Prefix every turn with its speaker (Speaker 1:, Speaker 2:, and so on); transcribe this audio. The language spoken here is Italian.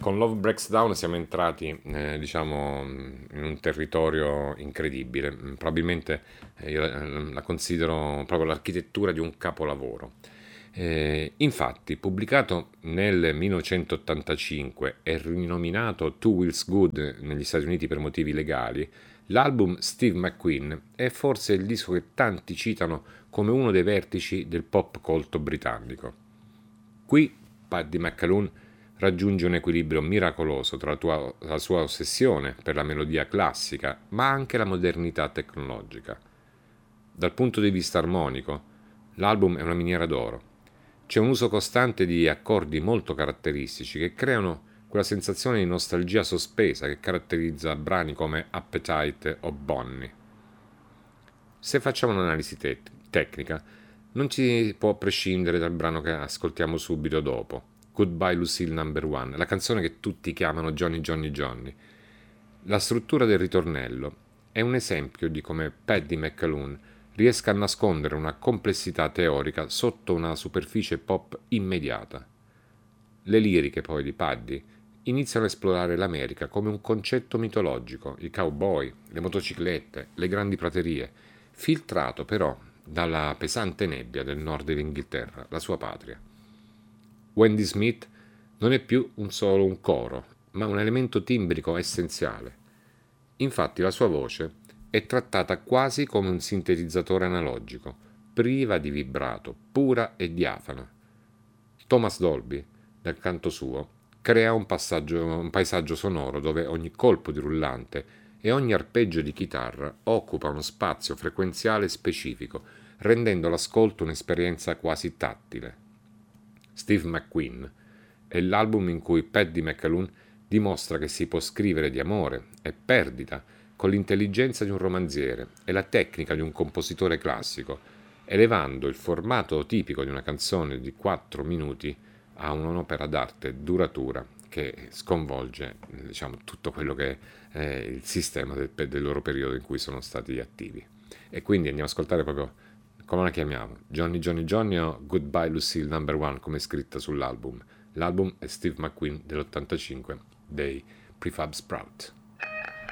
Speaker 1: Con Love Breaks Down siamo entrati, diciamo, in un territorio incredibile. Probabilmente io la considero proprio l'architettura di un capolavoro. Infatti, pubblicato nel 1985 e rinominato Two Wheels Good negli Stati Uniti per motivi legali, l'album Steve McQueen è forse il disco che tanti citano come uno dei vertici del pop colto britannico. Qui Paddy McAloon raggiunge un equilibrio miracoloso tra la sua ossessione per la melodia classica, ma anche la modernità tecnologica. Dal punto di vista armonico, l'album è una miniera d'oro. C'è un uso costante di accordi molto caratteristici che creano quella sensazione di nostalgia sospesa che caratterizza brani come Appetite o Bonnie. Se facciamo un'analisi tecnica, non ci può prescindere dal brano che ascoltiamo subito dopo, Goodbye Lucille Number One, la canzone che tutti chiamano Johnny Johnny Johnny. La struttura del ritornello è un esempio di come Paddy McAloon riesca a nascondere una complessità teorica sotto una superficie pop immediata. Le liriche poi di Paddy iniziano a esplorare l'America come un concetto mitologico, i cowboy, le motociclette, le grandi praterie, filtrato però dalla pesante nebbia del nord dell'Inghilterra, la sua patria. Wendy Smith non è più solo un coro, ma un elemento timbrico essenziale. Infatti la sua voce è trattata quasi come un sintetizzatore analogico, priva di vibrato, pura e diafana. Thomas Dolby, dal canto suo, crea un paesaggio sonoro dove ogni colpo di rullante e ogni arpeggio di chitarra occupa uno spazio frequenziale specifico, rendendo l'ascolto un'esperienza quasi tattile. Steve McQueen è l'album in cui Paddy McAloon dimostra che si può scrivere di amore e perdita con l'intelligenza di un romanziere e la tecnica di un compositore classico, elevando il formato tipico di una canzone di 4 minuti a un'opera d'arte duratura che sconvolge, diciamo, tutto quello che è il sistema del loro periodo in cui sono stati attivi. E quindi andiamo ad ascoltare proprio, come la chiamiamo, Johnny Johnny Johnny o Goodbye Lucille Number One, come è scritta sull'album. L'album è Steve McQueen dell'85 dei Prefab Sprout.